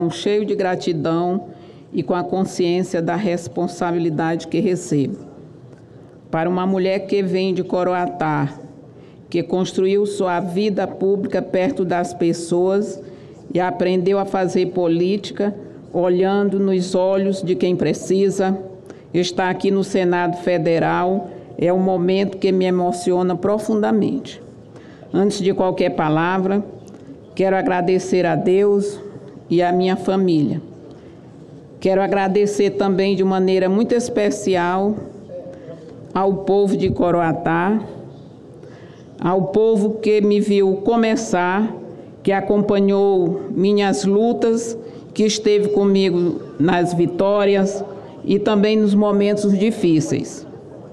cheio de gratidão e com a consciência da responsabilidade que recebo. Para uma mulher que vem de Coroatá, que construiu sua vida pública perto das pessoas e aprendeu a fazer política olhando nos olhos de quem precisa, estar aqui no Senado Federal é um momento que me emociona profundamente. Antes de qualquer palavra, quero agradecer a Deus e a minha família. Quero agradecer também de maneira muito especial ao povo de Coroatá, ao povo que me viu começar, que acompanhou minhas lutas, que esteve comigo nas vitórias e também nos momentos difíceis.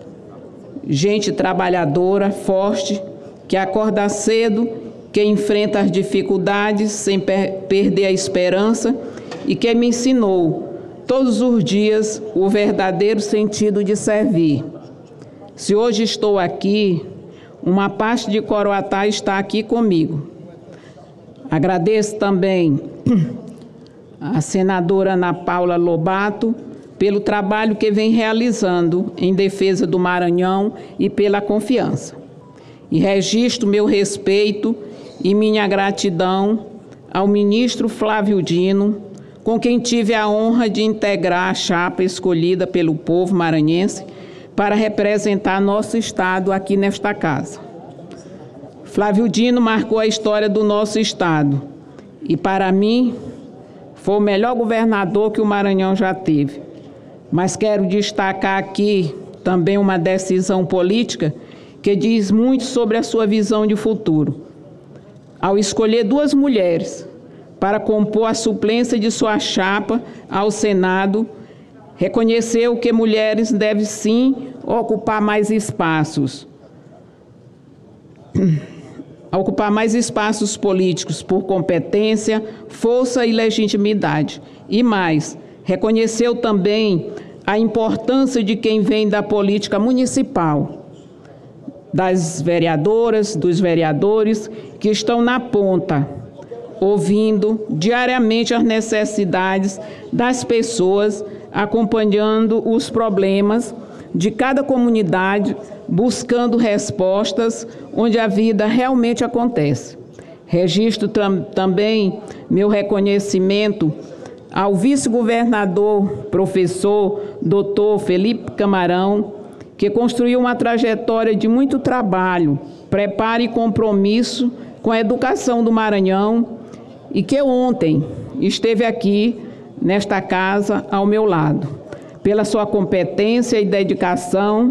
Gente trabalhadora, forte, que acorda cedo, que enfrenta as dificuldades sem perder a esperança e que me ensinou todos os dias o verdadeiro sentido de servir. Se hoje estou aqui, uma parte de Coroatá está aqui comigo. Agradeço também a senadora Ana Paula Lobato pelo trabalho que vem realizando em defesa do Maranhão e pela confiança. E registro meu respeito e minha gratidão ao ministro Flávio Dino, com quem tive a honra de integrar a chapa escolhida pelo povo maranhense para representar nosso estado aqui nesta casa. Flávio Dino marcou a história do nosso estado e, para mim, foi o melhor governador que o Maranhão já teve. Mas quero destacar aqui também uma decisão política que diz muito sobre a sua visão de futuro. Ao escolher duas mulheres para compor a suplência de sua chapa ao Senado, reconheceu que mulheres devem sim ocupar mais espaços políticos por competência, força e legitimidade. E mais, reconheceu também a importância de quem vem da política municipal, das vereadoras, dos vereadores que estão na ponta, ouvindo diariamente as necessidades das pessoas, acompanhando os problemas de cada comunidade, buscando respostas onde a vida realmente acontece. Registro também meu reconhecimento ao vice-governador, professor, doutor Felipe Camarão, que construiu uma trajetória de muito trabalho, preparo e compromisso com a educação do Maranhão e que ontem esteve aqui nesta casa ao meu lado. Pela sua competência e dedicação,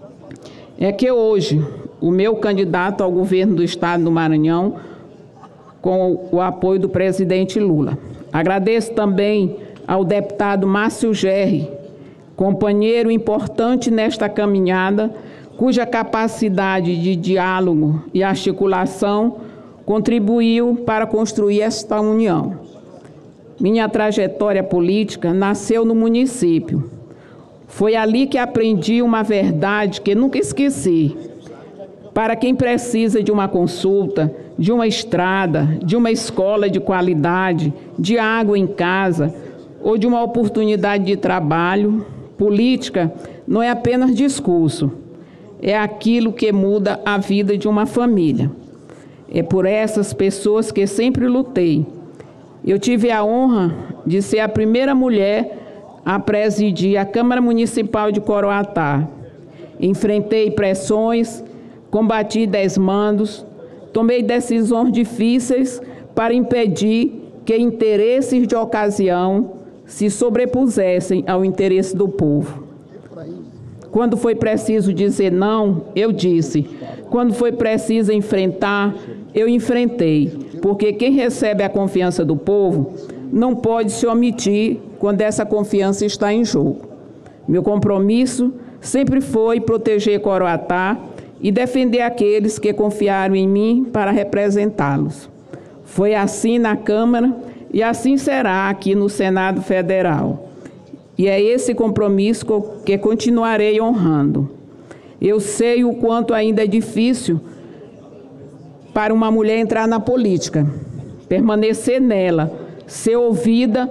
é que hoje o meu candidato ao governo do estado do Maranhão, com o apoio do presidente Lula. Agradeço também ao deputado Márcio Gerri, companheiro importante nesta caminhada, cuja capacidade de diálogo e articulação contribuiu para construir esta união. Minha trajetória política nasceu no município. Foi ali que aprendi uma verdade que nunca esqueci. Para quem precisa de uma consulta, de uma estrada, de uma escola de qualidade, de água em casa ou de uma oportunidade de trabalho, política não é apenas discurso, é aquilo que muda a vida de uma família. É por essas pessoas que sempre lutei. Eu tive a honra de ser a primeira mulher a presidir a Câmara Municipal de Coroatá. Enfrentei pressões, combati desmandos, tomei decisões difíceis para impedir que interesses de ocasião se sobrepusessem ao interesse do povo. Quando foi preciso dizer não, eu disse. Quando foi preciso enfrentar, eu enfrentei. Porque quem recebe a confiança do povo não pode se omitir quando essa confiança está em jogo. Meu compromisso sempre foi proteger Coroatá e defender aqueles que confiaram em mim para representá-los. Foi assim na Câmara e assim será aqui no Senado Federal. E é esse compromisso que continuarei honrando. Eu sei o quanto ainda é difícil para uma mulher entrar na política, permanecer nela, ser ouvida